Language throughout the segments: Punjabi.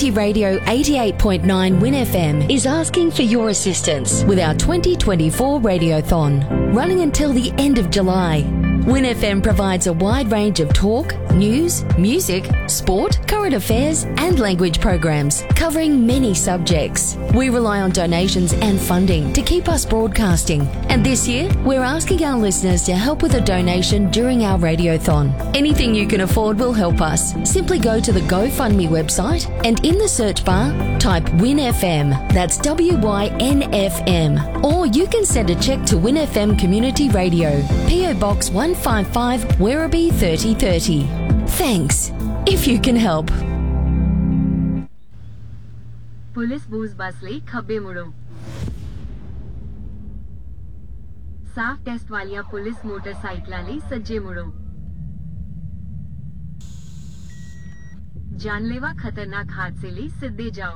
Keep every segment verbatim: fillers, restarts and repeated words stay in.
Community Radio eighty-eight point nine Win F M is asking for your assistance with our twenty twenty-four Radiothon, running until the end of July. Win F M provides a wide range of talk, news, music, sport, current affairs and language programs covering many subjects. We rely on donations and funding to keep us broadcasting, and this year we're asking our listeners to help with a donation during our Radiothon. Anything you can afford will help us. Simply go to the GoFundMe website and in the search bar type Win F M, that's W Y N F M, or you can send a cheque to Win F M Community Radio, P O Box one five five, Werribee thirty thirty. Thanks, if you can help. Police बूज बस ਲਈ ਖੱਬੇ ਮੁੜੋ। ਸਾਫ ਟੈਸਟ ਵਾਲੀਆਂ ਪੁਲਿਸ ਮੋਟਰਸਾਈਕਲਾਂ ਲਈ ਸੱਜੇ ਮੁੜੋ। ਜਾਨਲੇਵਾ ਖਤਰਨਾਕ ਹਾਦਸੇ ਲਈ ਸਿੱਧੇ ਜਾਓ।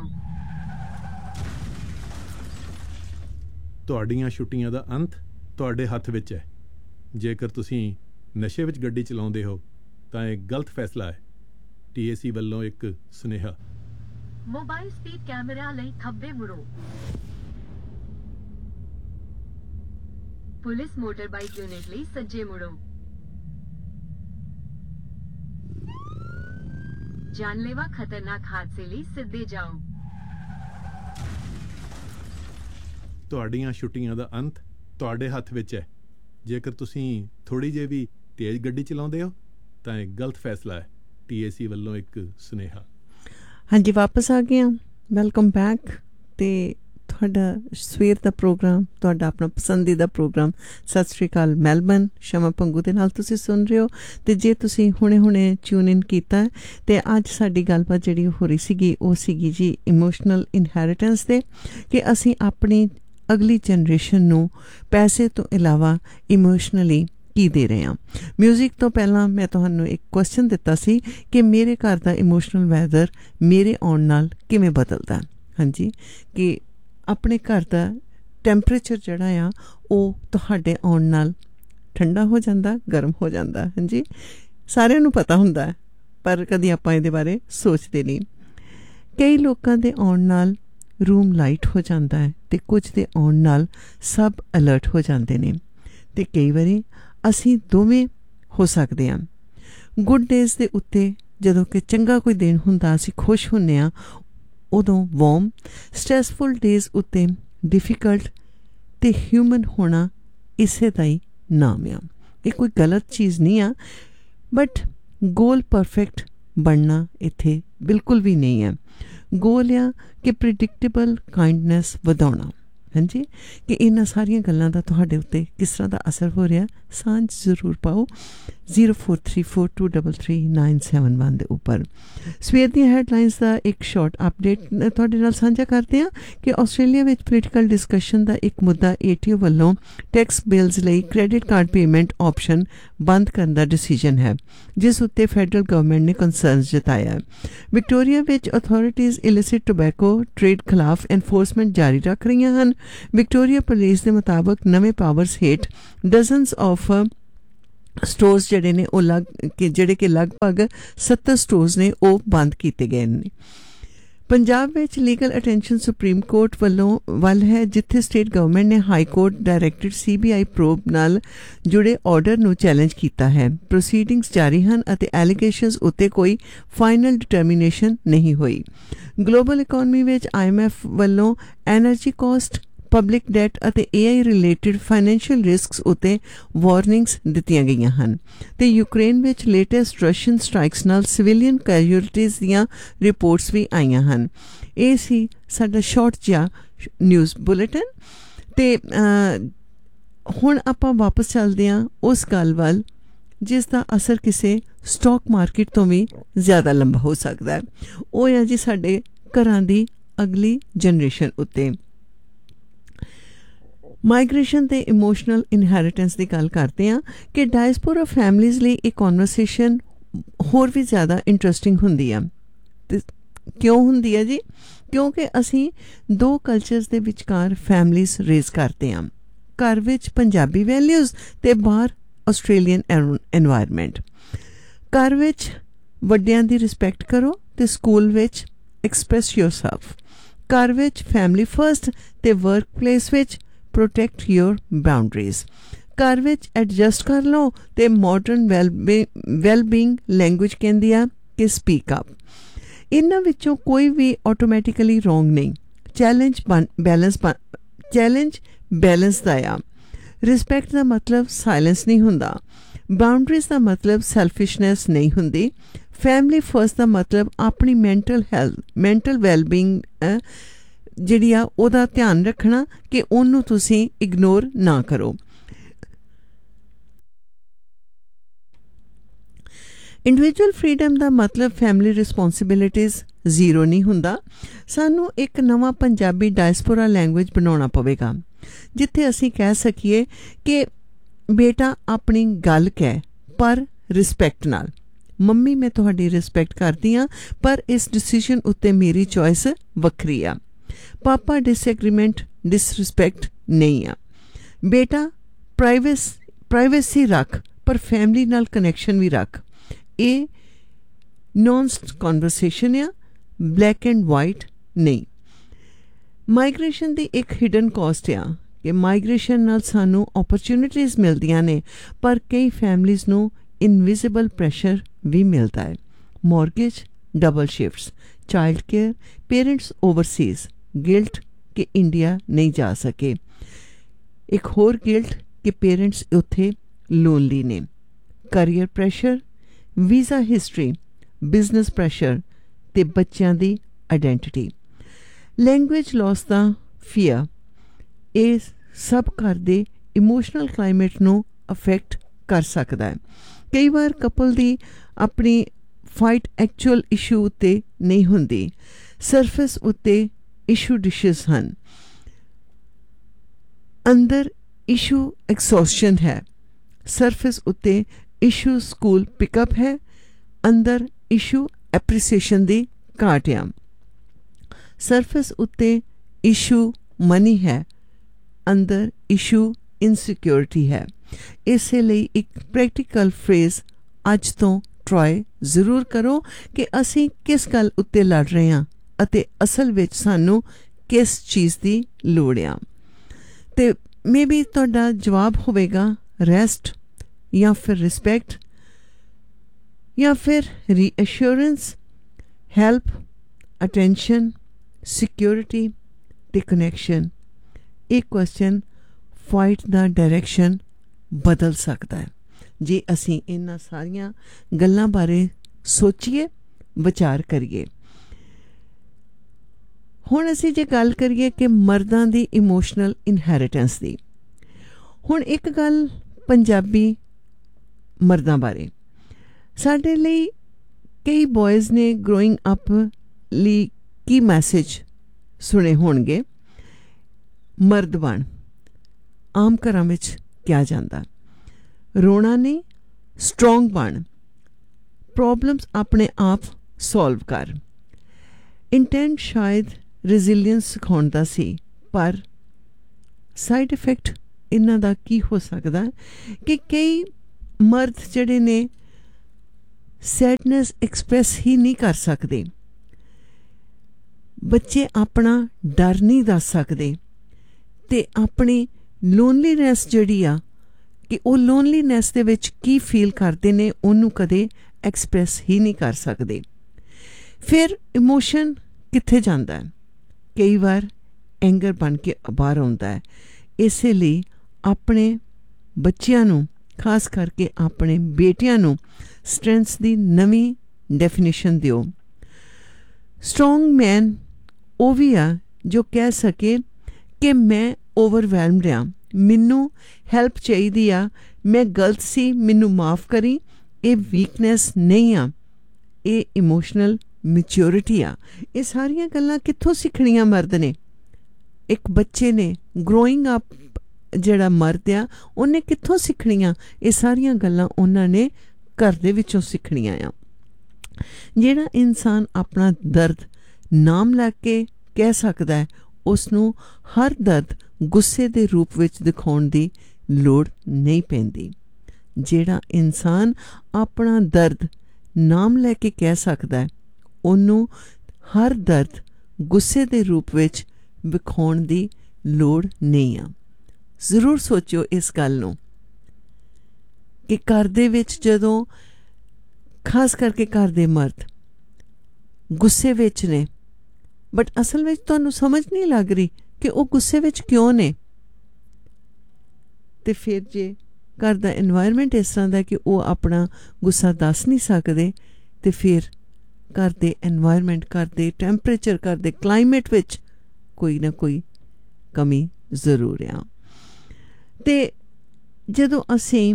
ਤੁਹਾਡੀਆਂ ਛੁੱਟੀਆਂ ਦਾ ਅੰਤ ਤੁਹਾਡੇ ਹੱਥ ਵਿੱਚ ਹੈ। ਜੇਕਰ ਤੁਸੀਂ ਨਸ਼ੇ ਵਿੱਚ ਗੱਡੀ ਚਲਾਉਂਦੇ ਹੋ ਤਾਂ ਇਹ ਗਲਤ ਫੈਸਲਾ ਹੈ। ਟੀ ਏ ਸੀ ਵੱਲੋਂ ਇੱਕ ਸੁਨੇਹਾ। ਮੋਬਾਈਲ ਸਪੀਡ ਕੈਮਰਾ ਲਈ ਖੱਬੇ ਮੁੜੋ। ਪੁਲਿਸ ਮੋਟਰ ਬਾਈਕ ਯੂਨਿਟ ਲਈ ਸੱਜੇ ਮੁੜੋ। ਜਾਨਲੇਵਾ ਖਤਰਨਾਕ ਹਾਦਸੇ ਲਈ ਸਿੱਧੇ ਜਾਓ। ਤੁਹਾਡੀਆਂ ਛੁੱਟੀਆਂ ਦਾ ਅੰਤ ਤੁਹਾਡੇ ਹੱਥ ਵਿੱਚ ਹੈ। ਜੇਕਰ ਤੁਸੀਂ ਥੋੜੀ ਜਿਹੀ ਵੀ ਤੇਜ਼ ਗੱਡੀ ਚਲਾਉਂਦੇ ਹੋ ਤਾਂ ਇਹ ਗਲਤ ਫੈਸਲਾ ਹੈ। ਟੀ ਏ ਸੀ ਵੱਲੋਂ ਇੱਕ ਸੁਨੇਹਾ। ਹਾਂਜੀ, ਵਾਪਸ ਆ ਗਏ ਹਾਂ। Welcome back. ਤੇ ਤੁਹਾਡਾ ਸਵੇਰ ਦਾ ਪ੍ਰੋਗਰਾਮ, ਤੁਹਾਡਾ ਆਪਣਾ ਪਸੰਦੀਦਾ ਪ੍ਰੋਗਰਾਮ ਸਤਿ ਸ਼੍ਰੀ ਅਕਾਲ ਮੈਲਬਨ, ਸ਼ਮਾ ਭੰਗੂ ਦੇ ਨਾਲ ਤੁਸੀਂ ਸੁਣ ਰਹੇ ਹੋ। ਅਤੇ ਜੇ ਤੁਸੀਂ ਹੁਣੇ ਹੁਣੇ ਟਿਊਨ ਇਨ ਕੀਤਾ ਅਤੇ ਅੱਜ ਸਾਡੀ ਗੱਲਬਾਤ ਜਿਹੜੀ ਹੋ ਰਹੀ ਸੀਗੀ ਉਹ ਸੀਗੀ ਜੀ ਇਮੋਸ਼ਨਲ ਇਨਹੈਰੀਟੈਂਸ 'ਤੇ, ਕਿ ਅਸੀਂ ਆਪਣੀ ਅਗਲੀ ਜਨਰੇਸ਼ਨ ਨੂੰ ਪੈਸੇ ਤੋਂ ਇਲਾਵਾ ਇਮੋਸ਼ਨਲੀ ਕੀ ਦੇ ਰਹੇ ਹਾਂ। ਮਿਊਜ਼ਿਕ ਤੋਂ ਪਹਿਲਾਂ ਮੈਂ ਤੁਹਾਨੂੰ ਇੱਕ ਕੁਐਸਚਨ ਦਿੱਤਾ ਸੀ ਕਿ ਮੇਰੇ ਘਰ ਦਾ ਇਮੋਸ਼ਨਲ ਵੈਦਰ ਮੇਰੇ ਆਉਣ ਨਾਲ ਕਿਵੇਂ ਬਦਲਦਾ। ਹਾਂਜੀ, ਕਿ ਆਪਣੇ ਘਰ ਦਾ ਟੈਂਪਰੇਚਰ ਜਿਹੜਾ ਆ ਉਹ ਤੁਹਾਡੇ ਆਉਣ ਨਾਲ ਠੰਡਾ ਹੋ ਜਾਂਦਾ, ਗਰਮ ਹੋ ਜਾਂਦਾ। ਹਾਂਜੀ, ਸਾਰਿਆਂ ਨੂੰ ਪਤਾ ਹੁੰਦਾ ਪਰ ਕਦੀ ਆਪਾਂ ਇਹਦੇ ਬਾਰੇ ਸੋਚਦੇ ਨਹੀਂ। ਕਈ ਲੋਕਾਂ ਦੇ ਆਉਣ ਨਾਲ ਰੂਮ ਲਾਈਟ ਹੋ ਜਾਂਦਾ ਹੈ ਅਤੇ ਕੁਝ ਦੇ ਆਉਣ ਨਾਲ ਸਭ ਅਲਰਟ ਹੋ ਜਾਂਦੇ ਨੇ, ਅਤੇ ਕਈ ਵਾਰੀ ਅਸੀਂ ਦੋਵੇਂ ਹੋ ਸਕਦੇ ਹਾਂ। ਗੁੱਡ ਡੇਜ਼ ਦੇ ਉੱਤੇ ਜਦੋਂ ਕਿ ਚੰਗਾ ਕੋਈ ਦਿਨ ਹੁੰਦਾ ਅਸੀਂ ਖੁਸ਼ ਹੁੰਦੇ ਹਾਂ, ਉਦੋਂ ਵਾਰਮ। ਸਟ੍ਰੈਸਫੁਲ ਡੇਜ਼ ਉੱਤੇ ਡਿਫੀਕਲਟ। ਅਤੇ ਹਿਊਮਨ ਹੋਣਾ ਇਸੇ ਦਾ ਹੀ ਨਾਮ ਆ। ਇਹ ਕੋਈ ਗਲਤ ਚੀਜ਼ ਨਹੀਂ ਆ, ਬਟ ਗੋਲ ਪਰਫੈਕਟ ਬਣਨਾ ਇੱਥੇ ਬਿਲਕੁਲ ਵੀ ਨਹੀਂ ਹੈ। ਗੋਲ ਆ ਕਿ ਪ੍ਰਿਡਿਕਟੇਬਲ ਕਾਈਂਡਨੈਸ ਵਧਾਉਣਾ। ਹਾਂਜੀ, ਕਿ ਇਹਨਾਂ ਸਾਰੀਆਂ ਗੱਲਾਂ ਦਾ ਤੁਹਾਡੇ ਉੱਤੇ ਕਿਸ ਤਰ੍ਹਾਂ ਦਾ ਅਸਰ ਹੋ ਰਿਹਾ, ਸਾਂਝ ਜ਼ਰੂਰ ਪਾਓ zero four three four two double three nine seven one ਦੇ ਉੱਪਰ। ਸਵੇਰ ਦੀਆਂ ਹੈਡਲਾਈਨਸ ਦਾ ਇੱਕ ਸ਼ਾਰਟ ਅਪਡੇਟ ਤੁਹਾਡੇ ਨਾਲ ਸਾਂਝਾ ਕਰਦੇ ਹਾਂ ਕਿ ਆਸਟ੍ਰੇਲੀਆ ਵਿੱਚ ਪੋਲੀਟੀਕਲ ਡਿਸਕਸ਼ਨ ਦਾ ਇੱਕ ਮੁੱਦਾ ਏ ਟੀ ਓ ਵੱਲੋਂ ਟੈਕਸ ਬਿਲਸ ਲਈ ਕ੍ਰੈਡਿਟ ਕਾਰਡ ਪੇਮੈਂਟ ਆਪਸ਼ਨ ਬੰਦ ਕਰਨ ਦਾ ਡਿਸੀਜਨ ਹੈ, ਜਿਸ ਉੱਤੇ ਫੈਡਰਲ ਗਵਰਨਮੈਂਟ ਨੇ ਕੰਸਰਨਸ ਜਤਾਇਆ ਹੈ। ਵਿਕਟੋਰੀਆ ਵਿੱਚ ਅਥਾਰਟੀਜ਼ ਇਲਿਸਿਟ ਟੋਬੈਕੋ ਟ੍ਰੇਡ ਖਿਲਾਫ ਐਨਫੋਰਸਮੈਂਟ ਜਾਰੀ ਰੱਖ ਰਹੀਆਂ ਹਨ। ਵਿਕਟੋਰੀਆ ਪੁਲਿਸ ਦੇ ਮੁਤਾਬਕ ਨਵੇਂ ਪਾਵਰਸ ਹੇਠ ਡਜ਼ਨਸ ਆਫ ਸਟੋਰਸ ਜਿਹੜੇ ਨੇ ਉਹ ਲੱਗ ਕਿ ਜਿਹੜੇ ਕਿ ਲਗਭਗ ਸੱਤਰ ਸਟੋਰਸ ਨੇ ਉਹ ਬੰਦ ਕੀਤੇ ਗਏ ਨੇ। ਪੰਜਾਬ ਵਿੱਚ ਲੀਗਲ ਅਟੈਂਸ਼ਨ ਸੁਪਰੀਮ ਕੋਰਟ ਵੱਲੋਂ ਵੱਲ ਹੈ, ਜਿੱਥੇ ਸਟੇਟ ਗਵਰਨਮੈਂਟ ਨੇ high court directed C B I probe ਨਾਲ ਜੁੜੇ ਆਰਡਰ ਨੂੰ ਚੈਲੰਜ ਕੀਤਾ ਹੈ। ਪ੍ਰੋਸੀਡਿੰਗਸ ਜਾਰੀ ਹਨ ਅਤੇ ਐਲੀਗੇਸ਼ਨਸ ਉੱਤੇ ਕੋਈ ਫਾਈਨਲ ਡਿਟਰਮੀਨੇਸ਼ਨ ਨਹੀਂ ਹੋਈ। ਗਲੋਬਲ ਇਕੋਨਮੀ ਵਿੱਚ ਆਈ ਐਮ ਐਫ ਵੱਲੋਂ ਐਨਰਜੀ ਕਾਸਟ, ਪਬਲਿਕ ਡੈਟ ਅਤੇ ਏ ਆਈ ਰਿਲੇਟਿਡ ਫਾਈਨੈਂਸ਼ੀਅਲ ਰਿਸਕਸ ਉੱਤੇ ਵਾਰਨਿੰਗਸ ਦਿੱਤੀਆਂ ਗਈਆਂ ਹਨ। ਅਤੇ ਯੂਕਰੇਨ ਵਿੱਚ ਲੇਟੈਸਟ ਰਸ਼ੀਅਨ ਸਟ੍ਰਾਈਕਸ ਨਾਲ ਸਿਵਿਲੀਅਨ ਕੈਜੁਅਲਟੀਜ਼ ਦੀਆਂ ਰਿਪੋਰਟਸ ਵੀ ਆਈਆਂ ਹਨ। ਇਹ ਸੀ ਸਾਡਾ ਸ਼ਾਰਟ ਜਿਹਾ ਨਿਊਜ਼ ਬੁਲੇਟਿਨ। ਅਤੇ ਹੁਣ ਆਪਾਂ ਵਾਪਸ ਚੱਲਦੇ ਹਾਂ ਉਸ ਗੱਲ ਵੱਲ ਜਿਸ ਦਾ ਅਸਰ ਕਿਸੇ ਸਟਾਕ ਮਾਰਕੀਟ ਤੋਂ ਵੀ ਜ਼ਿਆਦਾ ਲੰਬਾ ਹੋ ਸਕਦਾ ਹੈ। ਉਹ ਹੈ ਜੀ ਸਾਡੇ ਘਰਾਂ ਦੀ ਅਗਲੀ ਜਨਰੇਸ਼ਨ ਉੱਤੇ। ਮਾਈਗ੍ਰੇਸ਼ਨ ਅਤੇ ਇਮੋਸ਼ਨਲ ਇਨਹੈਰੀਟੈਂਸ ਦੀ ਗੱਲ ਕਰਦੇ ਹਾਂ ਕਿ ਡਾਇਸਪੋਰਾ ਫੈਮਲੀਜ਼ ਲਈ ਇਹ ਕਨਵਰਸੇਸ਼ਨ ਹੋਰ ਵੀ ਜ਼ਿਆਦਾ ਇੰਟਰਸਟਿੰਗ ਹੁੰਦੀ ਆ। ਅਤੇ ਕਿਉਂ ਹੁੰਦੀ ਹੈ ਜੀ? ਕਿਉਂਕਿ ਅਸੀਂ ਦੋ ਕਲਚਰਸ ਦੇ ਵਿਚਕਾਰ ਫੈਮਲੀਜ਼ ਰੇਜ਼ ਕਰਦੇ ਹਾਂ। ਘਰ ਵਿੱਚ ਪੰਜਾਬੀ ਵੈਲਿਊਜ਼ ਅਤੇ ਬਾਹਰ ਆਸਟ੍ਰੇਲੀਅਨ ਐਨਵਾਇਰਮੈਂਟ। ਘਰ ਵਿੱਚ ਵੱਡਿਆਂ ਦੀ ਰਿਸਪੈਕਟ ਕਰੋ ਅਤੇ ਸਕੂਲ ਵਿੱਚ ਐਕਸਪ੍ਰੈਸ ਯੋਰਸੈਲਫ। ਘਰ ਵਿੱਚ ਫੈਮਿਲੀ ਫਰਸਟ ਤੇ ਵਰਕ ਪਲੇਸ ਵਿੱਚ ਪ੍ਰੋਟੈਕਟ ਯੋਰ ਬਾਉਂਡਰੀਜ਼। ਘਰ ਵਿੱਚ ਐਡਜਸਟ ਕਰ ਲਓ ਤੇ modern well well being language ਕਹਿੰਦੀ ਆ ਕਿ ਸਪੀਕ ਅਪ। ਇਹਨਾਂ ਵਿੱਚੋਂ ਕੋਈ ਵੀ ਆਟੋਮੈਟਿਕਲੀ ਰੋਂਗ ਨਹੀਂ। ਚੈਲੰਜ ਬੈਲੈਂਸ ਚੈਲੰਜ ਬੈਲੈਂਸ ਦਾ ਆ। ਰਿਸਪੈਕਟ ਦਾ ਮਤਲਬ ਸਾਇਲੈਂਸ ਨਹੀਂ ਹੁੰਦਾ। ਬਾਉਂਡਰੀਜ਼ ਦਾ ਮਤਲਬ ਸੈਲਫਿਸ਼ਨੈਸ ਨਹੀਂ ਹੁੰਦੀ। ਫੈਮਿਲੀ ਫਰਸਟ ਦਾ ਮਤਲਬ ਆਪਣੀ ਮੈਂਟਲ ਹੈਲਥ ਮੈਂਟਲ ਵੈਲਬੀਇੰਗ ਜਿਹੜੀ ਆ ਉਹਦਾ ਧਿਆਨ ਰੱਖਣਾ ਕਿ ਉਹਨੂੰ ਤੁਸੀਂ ਇਗਨੋਰ ਨਾ ਕਰੋ। ਇੰਡੀਵਿਜੂਅਲ ਫਰੀਡਮ ਦਾ ਮਤਲਬ ਫੈਮਿਲੀ ਰਿਸਪੌਂਸਿਬਿਲਿਟੀਜ਼ ਜ਼ੀਰੋ ਨਹੀਂ ਹੁੰਦਾ। ਸਾਨੂੰ ਇੱਕ ਨਵਾਂ ਪੰਜਾਬੀ ਡਾਇਸਪੋਰਾ ਲੈਂਗੁਏਜ ਬਣਾਉਣਾ ਪਵੇਗਾ ਜਿੱਥੇ ਅਸੀਂ ਕਹਿ ਸਕੀਏ ਕਿ ਬੇਟਾ ਆਪਣੀ ਗੱਲ ਕਹਿ ਪਰ ਰਿਸਪੈਕਟ ਨਾਲ। ਮੰਮੀ ਮੈਂ ਤੁਹਾਡੀ ਰਿਸਪੈਕਟ ਕਰਦੀ ਹਾਂ ਪਰ ਇਸ ਡਿਸੀਜਨ ਉੱਤੇ ਮੇਰੀ ਚੋਇਸ ਵੱਖਰੀ ਆ। ਪਾਪਾ ਡਿਸਐਗਰੀਮੈਂਟ ਡਿਸਰਿਸਪੈਕਟ ਨਹੀਂ ਆ। ਬੇਟਾ ਪ੍ਰਾਈਵੇਸ ਪ੍ਰਾਈਵੇਸੀ ਰੱਖ ਪਰ ਫੈਮਿਲੀ ਨਾਲ ਕਨੈਕਸ਼ਨ ਵੀ ਰੱਖ। ਇਹ ਨੌਨ ਕਨਵਰਸੇਸ਼ਨ ਆ, ਬਲੈਕ ਐਂਡ ਵਾਈਟ ਨਹੀਂ। ਮਾਈਗ੍ਰੇਸ਼ਨ ਦੀ ਇੱਕ ਹਿਡਨ ਕੋਸਟ ਆ ਕਿ ਮਾਈਗ੍ਰੇਸ਼ਨ ਨਾਲ ਸਾਨੂੰ ਓਪਰਚੁਨਿਟੀਜ਼ ਮਿਲਦੀਆਂ ਨੇ ਪਰ ਕਈ ਫੈਮਲੀਜ਼ ਨੂੰ ਇਨਵਿਜ਼ੀਬਲ ਪ੍ਰੈਸ਼ਰ ਵੀ ਮਿਲਦਾ ਹੈ। Mortgage, double ਸ਼ਿਫਟਸ, child care, parents Overseas, guilt ਕਿ ਇੰਡੀਆ ਨਹੀਂ ਜਾ ਸਕੇ। ਇੱਕ ਹੋਰ ਗਿਲਟ ਕਿ ਪੇਰੈਂਟਸ ਉੱਥੇ ਲੋਨਲੀ ਨੇ। Career pressure, visa history, business pressure ਤੇ ਬੱਚਿਆਂ ਦੀ ਆਈਡੈਂਟੀਟੀ। ਲੈਂਗੁਏਜ ਲੋਸ ਦਾ ਫੀਅਰ, ਇਹ ਸਭ ਘਰ ਦੇ ਇਮੋਸ਼ਨਲ ਕਲਾਈਮੇਟ ਨੂੰ ਅਫੈਕਟ ਕਰ ਸਕਦਾ ਹੈ। ਕਈ ਵਾਰ ਕਪਲ ਦੀ ਆਪਣੀ ਫਾਈਟ ਐਕਚੁਅਲ ਇਸ਼ੂ ਉੱਤੇ ਨਹੀਂ ਹੁੰਦੀ, ਸਰਫੇਸ ਉੱਤੇ ਇਸ਼ੂ ਡਿਸ਼ਿਜ਼ ਹਨ। ਅੰਦਰ ਇਸ਼ੂ ਐਕਸੌਸਸ਼ਨ ਹੈ, ਸਰਫੇਸ ਉੱਤੇ ਇਸ਼ੂ ਸਕੂਲ ਪਿਕਅਪ ਹੈ, ਅੰਦਰ ਇਸ਼ੂ ਐਪਰੀਸੀਏਸ਼ਨ ਦੀ ਘਾਟ ਆ। ਸਰਫੇਸ ਉੱਤੇ ਇਸ਼ੂ ਮਨੀ ਹੈ, ਅੰਦਰ ਇਸ਼ੂ ਇਨਸਿਕਿਉਰਿਟੀ ਹੈ। ਇਸੇ ਲਈ ਇੱਕ ਪ੍ਰੈਕਟੀਕਲ ਫਰੇਜ਼ ਅੱਜ ਤੋਂ ਟਰਾਈ ਜ਼ਰੂਰ ਕਰੋ ਕਿ ਅਸੀਂ ਕਿਸ ਗੱਲ ਉੱਤੇ ਲੜ ਰਹੇ ਹਾਂ ਅਤੇ ਅਸਲ ਵਿੱਚ ਸਾਨੂੰ ਕਿਸ ਚੀਜ਼ ਦੀ ਲੋੜ ਆ। ਤੇ ਮੇਬੀ ਤੁਹਾਡਾ ਜਵਾਬ ਹੋਵੇਗਾ ਰੈਸਟ ਜਾਂ ਫਿਰ ਰਿਸਪੈਕਟ ਜਾਂ ਫਿਰ ਰੀਅਸ਼ੋਰੈਂਸ, ਹੈਲਪ, ਅਟੈਂਸ਼ਨ, ਸਿਕਿਉਰਿਟੀ ਤੇ ਕਨੈਕਸ਼ਨ। ਇਹ ਕੁਐਸਚਨ ਫਾਈਟ ਦਾ ਡਾਇਰੈਕਸ਼ਨ ਬਦਲ ਸਕਦਾ ਹੈ ਜੇ ਅਸੀਂ ਇਹਨਾਂ ਸਾਰੀਆਂ ਗੱਲਾਂ ਬਾਰੇ ਸੋਚੀਏ, ਵਿਚਾਰ ਕਰੀਏ। ਹੁਣ ਅਸੀਂ ਜੇ ਗੱਲ ਕਰੀਏ ਕਿ ਮਰਦਾਂ ਦੀ ਇਮੋਸ਼ਨਲ ਇਨਹੈਰੀਟੈਂਸ ਦੀ, ਹੁਣ ਇੱਕ ਗੱਲ ਪੰਜਾਬੀ ਮਰਦਾਂ ਬਾਰੇ। ਸਾਡੇ ਲਈ ਕਈ ਬॉयਜ਼ ਨੇ ਗਰੋਇੰਗ ਅਪ ਲਈ ਕੀ ਮੈਸੇਜ ਸੁਣੇ ਹੋਣਗੇ। ਮਰਦ ਬਣ, ਆਮ ਘਰਾਂ ਵਿੱਚ ਕਿਹਾ ਜਾਂਦਾ। ਰੋਣਾ ਨਹੀਂ, ਸਟਰੋਂਗ ਬਣ, ਪ੍ਰੋਬਲਮਸ ਆਪਣੇ ਆਪ ਸੋਲਵ ਕਰ। ਇੰਟੈਂਟ ਸ਼ਾਇਦ ਰੈਜ਼ੀਲੀਅੰਸ ਸਿਖਾਉਣ ਦਾ ਸੀ ਪਰ ਸਾਈਡ ਇਫੈਕਟ ਇਹਨਾਂ ਦਾ ਕੀ ਹੋ ਸਕਦਾ ਕਿ ਕਈ ਮਰਦ ਜਿਹੜੇ ਨੇ ਸੈਡਨੈਸ ਐਕਸਪ੍ਰੈਸ ਹੀ ਨਹੀਂ ਕਰ ਸਕਦੇ। ਬੱਚੇ ਆਪਣਾ ਡਰ ਨਹੀਂ ਦੱਸ ਸਕਦੇ ਤੇ ਆਪਣੀ ਲੋਨਲੀਨੈਸ ਜਿਹੜੀ ਆ ਕਿ ਉਹ ਲੋਨਲੀਨੈਸ ਦੇ ਵਿੱਚ ਕੀ ਫੀਲ ਕਰਦੇ ਨੇ ਉਹਨੂੰ ਕਦੇ ਐਕਸਪ੍ਰੈਸ ਹੀ ਨਹੀਂ ਕਰ ਸਕਦੇ। ਫਿਰ ਇਮੋਸ਼ਨ ਕਿੱਥੇ ਜਾਂਦਾ ਹੈ? ਕਈ ਵਾਰ ਐਂਗਰ ਬਣ ਕੇ ਬਾਹਰ ਆਉਂਦਾ ਹੈ। ਇਸੇ ਲਈ ਆਪਣੇ ਬੱਚਿਆਂ ਨੂੰ, ਖਾਸ ਕਰਕੇ ਆਪਣੇ ਬੇਟਿਆਂ ਨੂੰ ਸਟਰੈਂਥਸ ਦੀ ਨਵੀਂ ਡੈਫੀਨੇਸ਼ਨ ਦਿਓ। ਸਟਰੋਂਗ ਮੈਨ ਉਹ ਵੀ ਆ ਜੋ ਕਹਿ ਸਕੇ ਕਿ ਮੈਂ ਓਵਰਵੈਲਮਡ ਹਾਂ, ਮੈਨੂੰ ਹੈਲਪ ਚਾਹੀਦੀ ਆ, ਮੈਂ ਗਲਤ ਸੀ, ਮੈਨੂੰ ਮਾਫ ਕਰੀ। ਇਹ ਵੀਕਨੈਸ ਨਹੀਂ ਆ, ਇਹ ਇਮੋਸ਼ਨਲ ਮੈਚਿਓਰਿਟੀ ਆ। ਇਹ ਸਾਰੀਆਂ ਗੱਲਾਂ ਕਿੱਥੋਂ ਸਿੱਖਣੀਆਂ ਮਰਦ ਨੇ? ਇੱਕ ਬੱਚੇ ਨੇ ਗਰੋਇੰਗ ਅਪ ਜਿਹੜਾ ਮਰਦ ਆ ਉਹਨੇ ਕਿੱਥੋਂ ਸਿੱਖਣੀਆਂ? ਇਹ ਸਾਰੀਆਂ ਗੱਲਾਂ ਉਹਨਾਂ ਨੇ ਘਰ ਦੇ ਵਿੱਚੋਂ ਸਿੱਖਣੀਆਂ ਆ। ਜਿਹੜਾ ਇਨਸਾਨ ਆਪਣਾ ਦਰਦ ਨਾਮ ਲੈ ਕੇ ਕਹਿ ਸਕਦਾ ਹੈ ਉਸ ਨੂੰ ਹਰ ਦਰਦ ਗੁੱਸੇ ਦੇ ਰੂਪ ਵਿੱਚ ਦਿਖਾਉਣ ਦੀ ਲੋੜ ਨਹੀਂ ਪੈਂਦੀ। ਜਿਹੜਾ ਇਨਸਾਨ ਆਪਣਾ ਦਰਦ ਨਾਮ ਲੈ ਕੇ ਕਹਿ ਸਕਦਾ ਹੈ ਉਹਨੂੰ ਹਰ ਦਰਦ ਗੁੱਸੇ ਦੇ ਰੂਪ ਵਿੱਚ ਵਿਖਾਉਣ ਦੀ ਲੋੜ ਨਹੀਂ ਆ। ਜ਼ਰੂਰ ਸੋਚਿਓ ਇਸ ਗੱਲ ਨੂੰ ਕਿ ਘਰ ਦੇ ਵਿੱਚ ਜਦੋਂ ਖਾਸ ਕਰਕੇ ਘਰ ਦੇ ਮਰਦ ਗੁੱਸੇ ਵਿੱਚ ਨੇ, ਬਟ ਅਸਲ ਵਿੱਚ ਤੁਹਾਨੂੰ ਸਮਝ ਨਹੀਂ ਲੱਗ ਰਹੀ ਕਿ ਉਹ ਗੁੱਸੇ ਵਿੱਚ ਕਿਉਂ ਨੇ, ਤੇ ਫਿਰ ਜੇ ਘਰ ਦਾ ਇਨਵਾਇਰਮੈਂਟ ਇਸ ਤਰ੍ਹਾਂ ਦਾ ਕਿ ਉਹ ਆਪਣਾ ਗੁੱਸਾ ਦੱਸ ਨਹੀਂ ਸਕਦੇ, ਤੇ ਫਿਰ ਘਰ ਦੇ ਇਨਵਾਇਰਮੈਂਟ, ਘਰ ਦੇ ਟੈਂਪਰੇਚਰ, ਘਰ ਦੇ ਕਲਾਈਮੇਟ ਵਿੱਚ ਕੋਈ ਨਾ ਕੋਈ ਕਮੀ ਜ਼ਰੂਰ ਆ। ਤੇ ਜਦੋਂ ਅਸੀਂ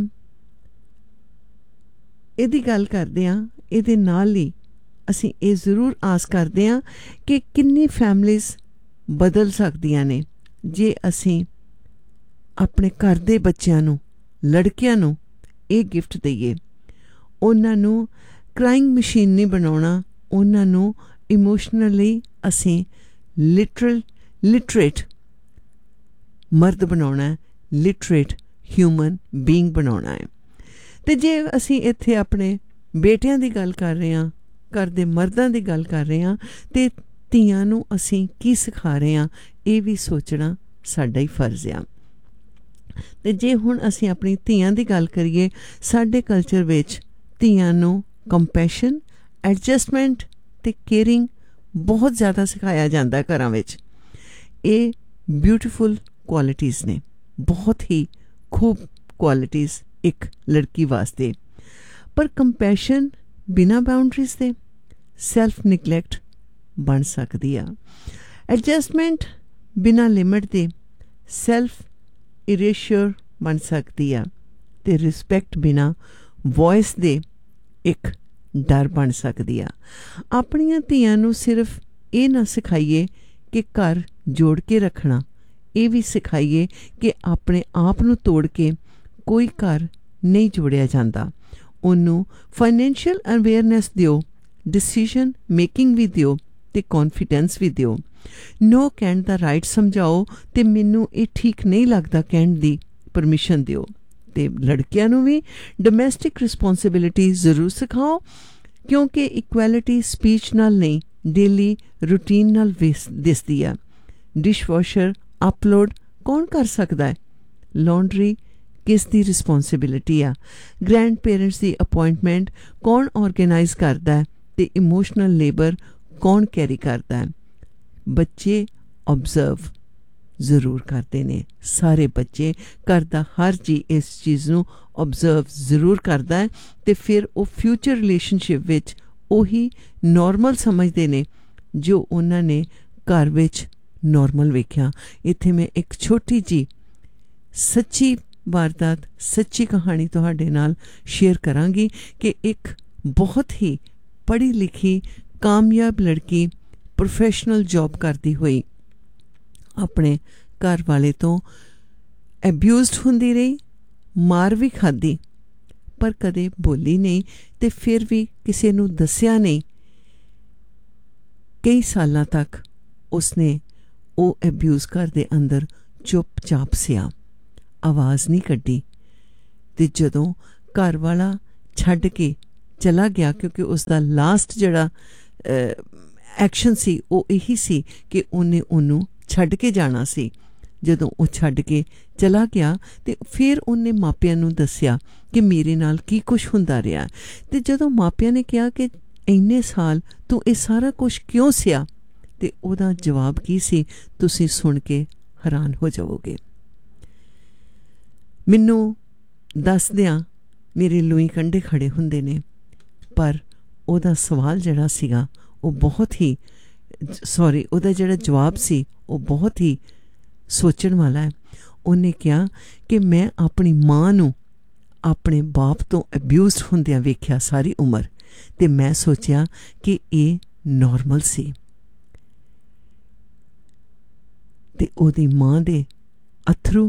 ਇਹਦੀ ਗੱਲ ਕਰਦੇ ਹਾਂ, ਇਹਦੇ ਨਾਲ ਹੀ ਅਸੀਂ ਇਹ ਜ਼ਰੂਰ ਆਸ ਕਰਦੇ ਹਾਂ ਕਿ ਕਿੰਨੀ ਫੈਮਲੀਜ਼ ਬਦਲ ਸਕਦੀਆਂ ਨੇ ਜੇ ਅਸੀਂ ਆਪਣੇ ਘਰ ਦੇ ਬੱਚਿਆਂ ਨੂੰ, ਲੜਕਿਆਂ ਨੂੰ ਇਹ ਗਿਫਟ ਦਈਏ। ਉਹਨਾਂ ਨੂੰ ਕ੍ਰਾਈਂਗ ਮਸ਼ੀਨ ਨਹੀਂ ਬਣਾਉਣਾ, ਉਹਨਾਂ ਨੂੰ ਇਮੋਸ਼ਨਲੀ ਅਸੀਂ ਲਿਟਰਲ ਲਿਟਰੇਟ ਮਰਦ ਬਣਾਉਣਾ ਹੈ, ਲਿਟਰੇਟ ਹਿਊਮਨ ਬੀਇੰਗ ਬਣਾਉਣਾ ਹੈ। ਤੇ ਜੇ ਅਸੀਂ ਇੱਥੇ ਆਪਣੇ ਬੇਟਿਆਂ ਦੀ ਗੱਲ ਕਰ ਰਹੇ ਹਾਂ, ਘਰ ਦੇ ਮਰਦਾਂ ਦੀ ਗੱਲ ਕਰ ਰਹੇ ਹਾਂ, ਤੇ ਧੀਆਂ ਨੂੰ ਅਸੀਂ ਕੀ ਸਿਖਾ ਰਹੇ ਹਾਂ, ਇਹ ਵੀ ਸੋਚਣਾ ਸਾਡਾ ਹੀ ਫਰਜ਼ ਆ। ਤੇ ਜੇ ਹੁਣ ਅਸੀਂ ਆਪਣੀ ਧੀਆਂ ਦੀ ਗੱਲ ਕਰੀਏ, ਸਾਡੇ ਕਲਚਰ ਵਿੱਚ ਧੀਆਂ ਨੂੰ ਕੰਪੈਸ਼ਨ, ਐਡਜਸਟਮੈਂਟ ਤੇ ਕੇਅਰਿੰਗ ਬਹੁਤ ਜ਼ਿਆਦਾ ਸਿਖਾਇਆ ਜਾਂਦਾ ਘਰਾਂ ਵਿੱਚ। ਇਹ ਬਿਊਟੀਫੁਲ ਕੁਆਲਿਟੀਜ਼ ਨੇ, ਬਹੁਤ ਹੀ ਖੂਬ ਕੁਆਲਿਟੀਜ਼ ਇੱਕ ਲੜਕੀ ਵਾਸਤੇ। ਪਰ ਕੰਪੈਸ਼ਨ ਬਿਨਾਂ ਬਾਉਂਡਰੀਜ਼ ਦੇ ਸੈਲਫ ਨਿਗਲੈਕਟ ਬਣ ਸਕਦੀ ਆ। ਐਡਜਸਟਮੈਂਟ ਬਿਨਾਂ ਲਿਮਿਟ ਦੇ ਸੈਲਫ ਇਰੇਸ਼ਰ ਬਣ ਸਕਦੀ ਆ। ਤੇ ਰਿਸਪੈਕਟ ਬਿਨਾਂ ਵੌਇਸ ਦੇ ਇੱਕ ਡਰ ਬਣ ਸਕਦੀ ਆ। ਆਪਣੀਆਂ ਧੀਆਂ ਨੂੰ ਸਿਰਫ ਇਹ ਨਾ ਸਿਖਾਈਏ ਕਿ ਘਰ ਜੋੜ ਕੇ ਰੱਖਣਾ, ਇਹ ਵੀ ਸਿਖਾਈਏ ਕਿ ਆਪਣੇ ਆਪ ਨੂੰ ਤੋੜ ਕੇ ਕੋਈ ਘਰ ਨਹੀਂ ਜੋੜਿਆ ਜਾਂਦਾ। ਉਹਨੂੰ ਫਾਈਨੈਂਸ਼ੀਅਲ ਅਵੇਅਰਨੈਸ ਦਿਓ, ਡਿਸੀਜਨ ਮੇਕਿੰਗ ਵੀ ਦਿਓ ਤੇ ਕੌਨਫੀਡੈਂਸ ਵੀ ਦਿਓ। ਨੋ ਕਹਿਣ ਦਾ ਰਾਈਟ ਸਮਝਾਓ ਤੇ ਮੈਨੂੰ ਇਹ ਠੀਕ ਨਹੀਂ ਲੱਗਦਾ ਕਹਿਣ ਦੀ ਪਰਮਿਸ਼ਨ ਦਿਓ। ਤੇ ਲੜਕਿਆਂ ਨੂੰ ਵੀ ਡੋਮੈਸਟਿਕ ਰਿਸਪੌਂਸਿਬਿਲਿਟੀ ਜ਼ਰੂਰ ਸਿਖਾਓ, ਕਿਉਂਕਿ ਇਕੁਐਲਿਟੀ ਸਪੀਚ ਨਾਲ ਨਹੀਂ, ਡੇਲੀ ਰੂਟੀਨ ਨਾਲ ਦਿਸਦੀ ਆ। ਡਿਸ਼ਵਾਸ਼ਰ ਅਪਲੋਡ ਕੌਣ ਕਰ ਸਕਦਾ ਹੈ? ਲਾਂਡਰੀ ਕਿਸ ਦੀ ਰਿਸਪੌਂਸਿਬਿਲਿਟੀ ਆ? ਗ੍ਰੈਂਡ ਪੇਰੈਂਟਸ ਦੀ ਅਪੁਆਇੰਟਮੈਂਟ ਕੌਣ ਆਰਗੇਨਾਈਜ਼ ਕਰਦਾ ਹੈ ਤੇ ਇਮੋਸ਼ਨਲ ਲੇਬਰ ਕੌਣ ਕੈਰੀ ਕਰਦਾ ਹੈ? ਬੱਚੇ ਓਬਜ਼ਰਵ ਜ਼ਰੂਰ ਕਰਦੇ ਨੇ, ਸਾਰੇ ਬੱਚੇ, ਘਰ ਦਾ ਹਰ ਜੀ ਇਸ ਚੀਜ਼ ਨੂੰ ਓਬਜ਼ਰਵ ਜ਼ਰੂਰ ਕਰਦਾ ਹੈ। ਤੇ ਫਿਰ ਉਹ ਫਿਊਚਰ ਰਿਲੇਸ਼ਨਸ਼ਿਪ ਵਿੱਚ ਉਹੀ ਨੋਰਮਲ ਸਮਝਦੇ ਨੇ ਜੋ ਉਹਨਾਂ ਨੇ ਘਰ ਵਿੱਚ ਨੋਰਮਲ ਵੇਖਿਆ। ਇੱਥੇ ਮੈਂ ਇੱਕ ਛੋਟੀ ਜੀ ਸੱਚੀ ਵਾਰਦਾਤ, ਸੱਚੀ ਕਹਾਣੀ ਤੁਹਾਡੇ ਨਾਲ ਸ਼ੇਅਰ ਕਰਾਂਗੀ ਕਿ ਇੱਕ ਬਹੁਤ ਹੀ ਪੜ੍ਹੀ ਲਿਖੀ ਕਾਮਯਾਬ ਲੜਕੀ ਪ੍ਰੋਫੈਸ਼ਨਲ ਜੌਬ ਕਰਦੀ ਹੋਈ ਆਪਣੇ ਘਰ ਵਾਲੇ ਤੋਂ ਐਬਿਊਜ਼ਡ ਹੁੰਦੀ ਰਹੀ, ਮਾਰ ਵੀ ਖਾਧੀ, ਪਰ ਕਦੇ ਬੋਲੀ ਨਹੀਂ ਤੇ ਫਿਰ ਵੀ ਕਿਸੇ ਨੂੰ ਦੱਸਿਆ ਨਹੀਂ। ਕਈ ਸਾਲਾਂ ਤੱਕ ਉਸਨੇ ਉਹ ਐਬਿਊਜ਼ ਘਰ ਦੇ ਅੰਦਰ ਚੁੱਪ-ਚਾਪ ਸਿਆ, ਆਵਾਜ਼ ਨਹੀਂ ਕੱਢੀ। ਤੇ ਜਦੋਂ ਘਰ ਵਾਲਾ ਛੱਡ ਕੇ ਚਲਾ ਗਿਆ, ਕਿਉਂਕਿ ਉਸ ਦਾ ਲਾਸਟ ਜਿਹੜਾ ਐਕਸ਼ਨ ਸੀ ਉਹ ਇਹੀ ਸੀ ਕਿ ਉਹਨੇ ਉਹਨੂੰ ਛੱਡ ਕੇ ਜਾਣਾ ਸੀ। ਜਦੋਂ ਉਹ ਛੱਡ ਕੇ ਚਲਾ ਗਿਆ ਤੇ ਫਿਰ ਉਹਨੇ ਮਾਪਿਆਂ ਨੂੰ ਦੱਸਿਆ ਕਿ ਮੇਰੇ ਨਾਲ ਕੀ ਕੁਛ ਹੁੰਦਾ ਰਿਹਾ। ਤੇ ਜਦੋਂ ਮਾਪਿਆਂ ਨੇ ਕਿਹਾ ਕਿ ਇੰਨੇ ਸਾਲ ਤੂੰ ਇਹ ਸਾਰਾ ਕੁਛ ਕਿਉਂ ਸਿਆ, ਤੇ ਉਹਦਾ ਜਵਾਬ ਕੀ ਸੀ, ਤੁਸੀਂ ਸੁਣ ਕੇ ਹੈਰਾਨ ਹੋ ਜਾਵੋਗੇ। ਮੈਨੂੰ ਦੱਸਦਿਆਂ ਮੇਰੇ ਲੂਈ ਕੰਢੇ ਖੜੇ ਹੁੰਦੇ ਨੇ, ਪਰ ਉਹਦਾ ਸਵਾਲ ਜਿਹੜਾ ਸੀਗਾ ਉਹ ਬਹੁਤ ਹੀ ਸੌਰੀ ਉਹਦਾ ਜਿਹੜਾ ਜਵਾਬ ਸੀ ਉਹ ਬਹੁਤ ਹੀ ਸੋਚਣ ਵਾਲਾ ਹੈ। ਉਹਨੇ ਕਿਹਾ ਕਿ ਮੈਂ ਆਪਣੀ ਮਾਂ ਨੂੰ ਆਪਣੇ ਬਾਪ ਤੋਂ ਅਬਿਊਜ਼ਡ ਹੁੰਦਿਆਂ ਵੇਖਿਆ ਸਾਰੀ ਉਮਰ, ਤੇ ਮੈਂ ਸੋਚਿਆ ਕਿ ਇਹ ਨੋਰਮਲ ਸੀ। ਤੇ ਉਹਦੀ ਮਾਂ ਦੇ ਅਥਰੂ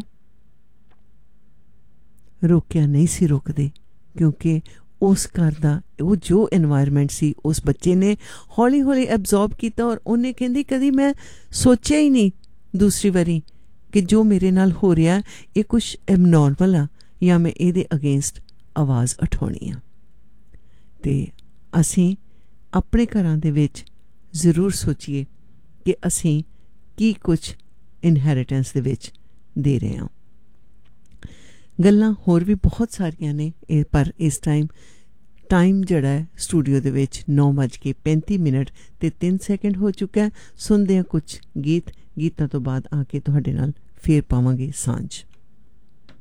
ਰੋਕਿਆ ਨਹੀਂ ਸੀ ਰੁਕਦੇ, ਕਿਉਂਕਿ ਉਸ ਘਰ ਦਾ ਉਹ ਜੋ ਇਨਵਾਇਰਮੈਂਟ ਸੀ ਉਸ ਬੱਚੇ ਨੇ ਹੌਲੀ ਹੌਲੀ ਐਬਜ਼ੌਰਬ ਕੀਤਾ। ਔਰ ਉਹਨੇ ਕਹਿੰਦੀ ਕਦੀ ਮੈਂ ਸੋਚਿਆ ਹੀ ਨਹੀਂ ਦੂਸਰੀ ਵਾਰੀ ਕਿ ਜੋ ਮੇਰੇ ਨਾਲ ਹੋ ਰਿਹਾ ਇਹ ਕੁਛ ਐਬਨੋਰਮਲ ਆ ਜਾਂ ਮੈਂ ਇਹਦੇ ਅਗੇਂਸਟ ਆਵਾਜ਼ ਉਠਾਉਣੀ ਆ। ਤੇ ਅਸੀਂ ਆਪਣੇ ਘਰਾਂ ਦੇ ਵਿੱਚ ਜ਼ਰੂਰ ਸੋਚੀਏ ਕਿ ਅਸੀਂ ਕੀ ਕੁਛ ਇਨਹੈਰੀਟੈਂਸ ਦੇ ਵਿੱਚ ਦੇ ਰਹੇ ਹਾਂ। ਗੱਲਾਂ ਹੋਰ ਵੀ ਬਹੁਤ ਸਾਰੀਆਂ ਨੇ ਇਹ, ਪਰ ਇਸ ਟਾਈਮ ਟਾਈਮ ਜਿਹੜਾ ਹੈ ਸਟੂਡੀਓ ਦੇ ਵਿੱਚ ਨੌ ਵੱਜ ਕੇ ਪੈਂਤੀ ਮਿੰਟ ਅਤੇ ਤਿੰਨ ਸੈਕਿੰਡ ਹੋ ਚੁੱਕਾ ਹੈ। ਸੁਣਦੇ ਹਾਂ ਕੁਛ ਗੀਤ, ਗੀਤਾਂ ਤੋਂ ਬਾਅਦ ਆ ਕੇ ਤੁਹਾਡੇ ਨਾਲ ਫੇਰ ਪਾਵਾਂਗੇ ਸਾਂਝ।